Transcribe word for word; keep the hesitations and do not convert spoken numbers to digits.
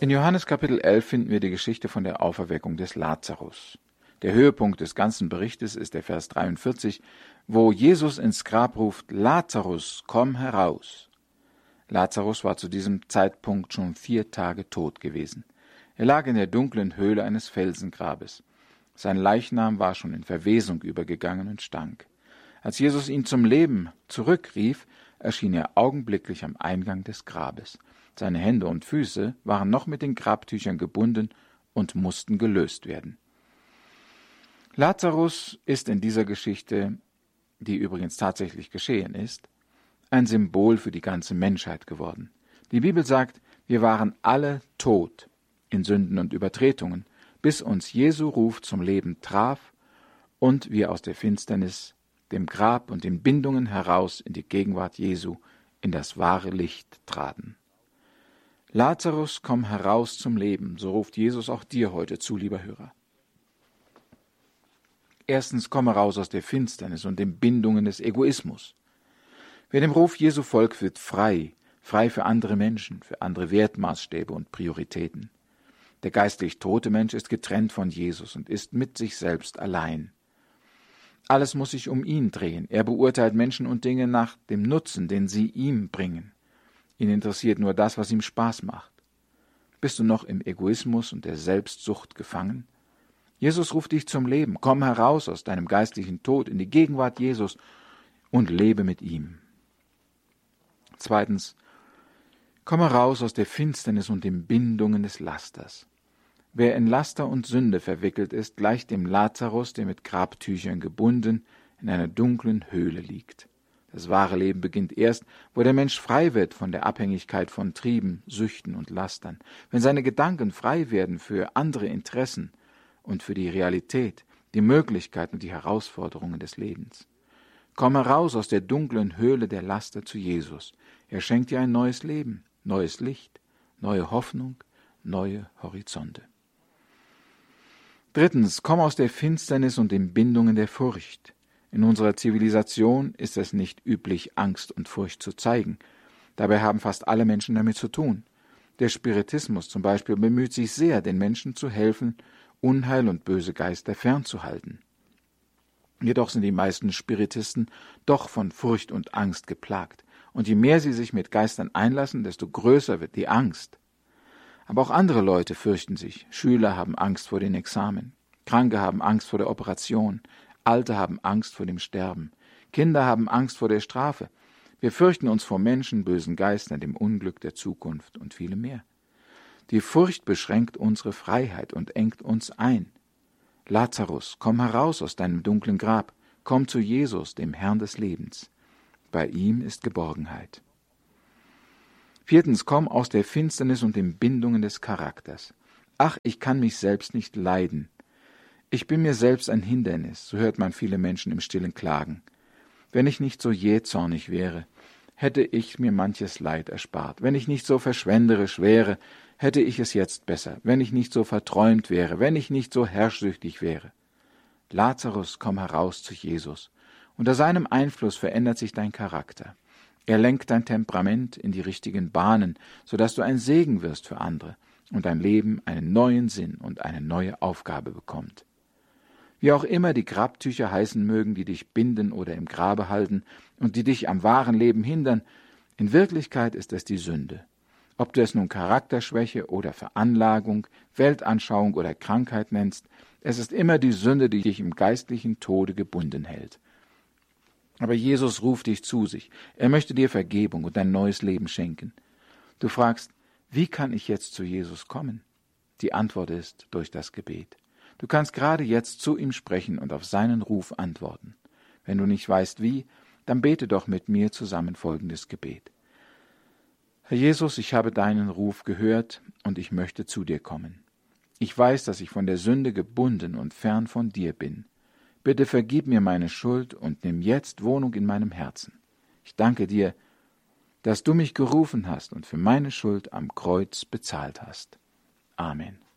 In Johannes Kapitel elf finden wir die Geschichte von der Auferweckung des Lazarus. Der Höhepunkt des ganzen Berichtes ist der Vers dreiundvierzig, wo Jesus ins Grab ruft: Lazarus, komm heraus. Lazarus war zu diesem Zeitpunkt schon vier Tage tot gewesen. Er lag in der dunklen Höhle eines Felsengrabes. Sein Leichnam war schon in Verwesung übergegangen und stank. Als Jesus ihn zum Leben zurückrief, erschien er augenblicklich am Eingang des Grabes. Seine Hände und Füße waren noch mit den Grabtüchern gebunden und mussten gelöst werden. Lazarus ist in dieser Geschichte, die übrigens tatsächlich geschehen ist, ein Symbol für die ganze Menschheit geworden. Die Bibel sagt, wir waren alle tot in Sünden und Übertretungen, bis uns Jesu Ruf zum Leben traf und wir aus der Finsternis, dem Grab und den Bindungen heraus in die Gegenwart Jesu, in das wahre Licht traten. Lazarus, komm heraus zum Leben, so ruft Jesus auch dir heute zu, lieber Hörer. Erstens, komm heraus aus der Finsternis und den Bindungen des Egoismus. Wer dem Ruf Jesu folgt, wird frei, frei für andere Menschen, für andere Wertmaßstäbe und Prioritäten. Der geistlich tote Mensch ist getrennt von Jesus und ist mit sich selbst allein. Alles muss sich um ihn drehen. Er beurteilt Menschen und Dinge nach dem Nutzen, den sie ihm bringen. Ihn interessiert nur das, was ihm Spaß macht. Bist du noch im Egoismus und der Selbstsucht gefangen? Jesus ruft dich zum Leben. Komm heraus aus deinem geistlichen Tod in die Gegenwart Jesus und lebe mit ihm. Zweitens, komm heraus aus der Finsternis und den Bindungen des Lasters. Wer in Laster und Sünde verwickelt ist, gleicht dem Lazarus, der mit Grabtüchern gebunden in einer dunklen Höhle liegt. Das wahre Leben beginnt erst, wo der Mensch frei wird von der Abhängigkeit von Trieben, Süchten und Lastern, wenn seine Gedanken frei werden für andere Interessen und für die Realität, die Möglichkeiten und die Herausforderungen des Lebens. Komm heraus aus der dunklen Höhle der Laster zu Jesus. Er schenkt dir ein neues Leben, neues Licht, neue Hoffnung, neue Horizonte. Drittens, komm aus der Finsternis und den Bindungen der Furcht. In unserer Zivilisation ist es nicht üblich, Angst und Furcht zu zeigen. Dabei haben fast alle Menschen damit zu tun. Der Spiritismus zum Beispiel bemüht sich sehr, den Menschen zu helfen, Unheil und böse Geister fernzuhalten. Jedoch sind die meisten Spiritisten doch von Furcht und Angst geplagt. Und je mehr sie sich mit Geistern einlassen, desto größer wird die Angst. Aber auch andere Leute fürchten sich. Schüler haben Angst vor den Examen. Kranke haben Angst vor der Operation. Alte haben Angst vor dem Sterben. Kinder haben Angst vor der Strafe. Wir fürchten uns vor Menschen, bösen Geistern, dem Unglück der Zukunft und viele mehr. Die Furcht beschränkt unsere Freiheit und engt uns ein. Lazarus, komm heraus aus deinem dunklen Grab. Komm zu Jesus, dem Herrn des Lebens. Bei ihm ist Geborgenheit. Viertens, komm aus der Finsternis und den Bindungen des Charakters. Ach, ich kann mich selbst nicht leiden. Ich bin mir selbst ein Hindernis, so hört man viele Menschen im Stillen klagen. Wenn ich nicht so jähzornig wäre, hätte ich mir manches Leid erspart. Wenn ich nicht so verschwenderisch wäre, hätte ich es jetzt besser. Wenn ich nicht so verträumt wäre, wenn ich nicht so herrschsüchtig wäre. Lazarus, komm heraus zu Jesus. Unter seinem Einfluss verändert sich dein Charakter. Er lenkt dein Temperament in die richtigen Bahnen, sodass du ein Segen wirst für andere und dein Leben einen neuen Sinn und eine neue Aufgabe bekommt. Wie auch immer die Grabtücher heißen mögen, die dich binden oder im Grabe halten und die dich am wahren Leben hindern, in Wirklichkeit ist es die Sünde. Ob du es nun Charakterschwäche oder Veranlagung, Weltanschauung oder Krankheit nennst, es ist immer die Sünde, die dich im geistlichen Tode gebunden hält. Aber Jesus ruft dich zu sich. Er möchte dir Vergebung und ein neues Leben schenken. Du fragst, wie kann ich jetzt zu Jesus kommen? Die Antwort ist durch das Gebet. Du kannst gerade jetzt zu ihm sprechen und auf seinen Ruf antworten. Wenn du nicht weißt wie, dann bete doch mit mir zusammen folgendes Gebet. Herr Jesus, ich habe deinen Ruf gehört und ich möchte zu dir kommen. Ich weiß, dass ich von der Sünde gebunden und fern von dir bin. Bitte vergib mir meine Schuld und nimm jetzt Wohnung in meinem Herzen. Ich danke dir, dass du mich gerufen hast und für meine Schuld am Kreuz bezahlt hast. Amen.